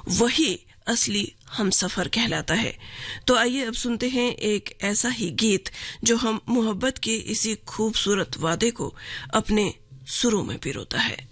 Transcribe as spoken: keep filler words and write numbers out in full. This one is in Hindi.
वही असली हम सफर कहलाता है। तो आइए अब सुनते हैं एक ऐसा ही गीत जो हम मोहब्बत के इसी खूबसूरत वादे को अपने सुरों में पिरोता है।